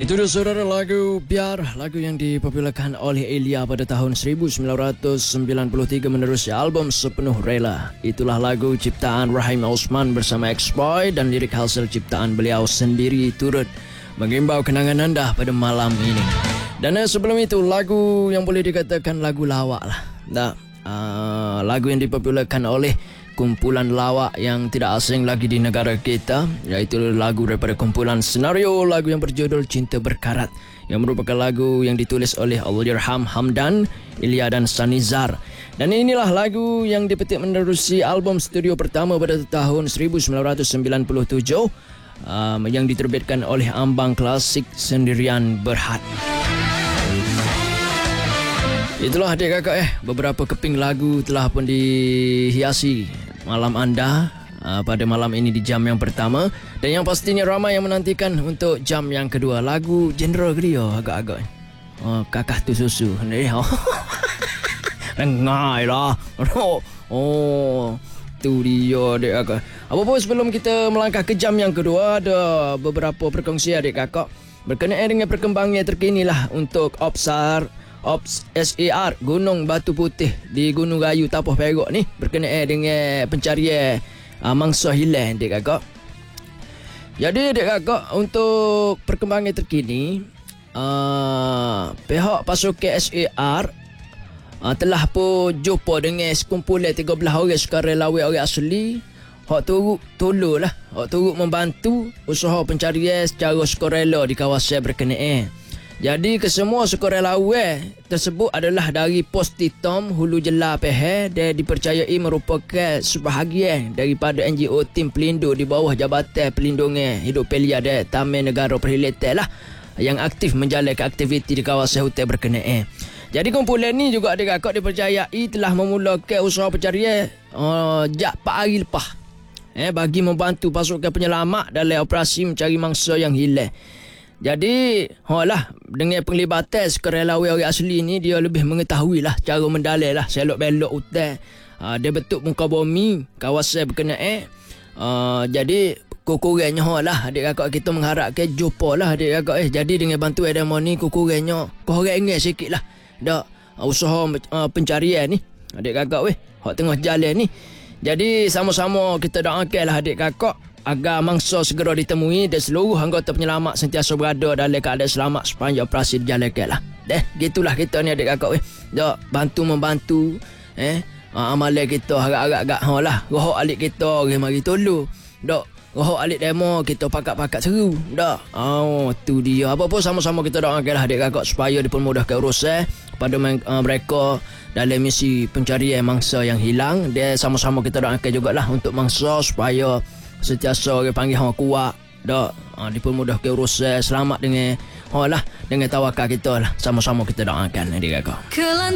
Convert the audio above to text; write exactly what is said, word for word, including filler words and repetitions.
Itu dia saudara, lagu Biar, lagu yang dipopularkan oleh Elia pada tahun seribu sembilan ratus sembilan puluh tiga menerusi album Sepenuh Rela. Itulah lagu ciptaan Rahim Osman bersama X-Boy dan lirik hasil ciptaan beliau sendiri turut mengimbau kenangan anda pada malam ini. Dan uh, sebelum itu lagu yang boleh dikatakan lagu lawak lah. Nah, uh, lagu yang dipopularkan oleh kumpulan lawak yang tidak asing lagi di negara kita, iaitu lagu daripada kumpulan senario lagu yang berjudul Cinta Berkarat, yang merupakan lagu yang ditulis oleh Allahyarham Hamdan, Ilya dan Sanizar. Dan inilah lagu yang dipetik menerusi album studio pertama pada tahun seribu sembilan ratus sembilan puluh tujuh um, yang diterbitkan oleh Ambang Klasik Sendirian Berhad. Itulah adik kakak eh, beberapa keping lagu telah pun dihiasi malam anda uh, pada malam ini di jam yang pertama. Dan yang pastinya ramai yang menantikan untuk jam yang kedua. Lagu genre ke dia agak-agak. Oh, kakak tu susu. Rengai lah. Oh, tu dia adik kakak. Apa-apa sebelum kita melangkah ke jam yang kedua, ada beberapa perkongsian adik kakak berkenaan dengan perkembangan terkini lah untuk Opsar Ops S A R Gunung Batu Putih di Gunung Rayu Tapoh Perak ni, berkenaan dengan pencarian uh, mangsa hilang dek kakak. Jadi dek kakak, untuk perkembangan terkini, uh, pihak pasukan S A R uh, telah pun jumpa dengan sekumpulan tiga belas orang sukarelawan orang asli hak turut tolong lah, hak turut membantu usaha pencarian secara sukarela di kawasan berkenaan. Jadi kesemua sukarelawan tersebut adalah dari Pos Titom Hulu Jelar Pahang dan dipercayai merupakan sebahagian daripada N G O Tim Pelindung di bawah Jabatan Perlindungan Hidup Belia dan Taman Negara Perkhidmatan lah, yang aktif menjalankan aktiviti di kawasan hutan berkenaan. Jadi kumpulan ni juga adik kakak dipercayai telah memulakan usaha pencarian uh, sejak empat hari lepas eh, bagi membantu pasukan penyelamat dalam operasi mencari mangsa yang hilang. Jadi, lah, dengan penglibatan sukarelawan orang asli ni, dia lebih mengetahui lah cara mendalai lah selok-belok hutan. Uh, dia bentuk muka bumi, kawasan berkenaan. Uh, jadi, kukurangnya lah, adik kakak kita mengharapkan jumpa lah adik kakak eh. Jadi, dengan bantuan demo ni, kukurangnya korangnya sikit lah. Dah, uh, usaha uh, pencarian ni, adik kakak weh, hak tengah jalan ni. Jadi, sama-sama kita doakan lah adik kakak agar mangsa segera ditemui dan seluruh anggota penyelamat sentiasa berada dalam keadaan selamat sepanjang operasi dijalankan lah. Deh, gitulah kita ni adik kakak weh. Dak bantu-membantu eh uh, amalan kita harap-harap gak ha lah. Rohok alik kita orang mari tolong. Dak rohok alik demo kita pakat-pakat seru. Dak. Oh, tu dia. Apa-apa sama-sama kita doakanlah adik kakak supaya dipermudahkan urusan pada uh, mereka dalam misi pencarian mangsa yang hilang. Dan sama-sama kita doakan jugalah untuk mangsa supaya sentiasa orang panggil hang kuat dak, ha, dipermudahkan urusan selamat dengan ha lah, dengan tawakal kita lah, sama-sama kita doakan adik kakak.